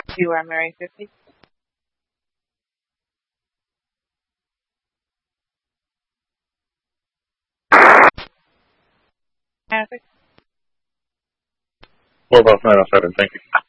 You are Mary 50. Traffic. 4 Golf 907, thank you.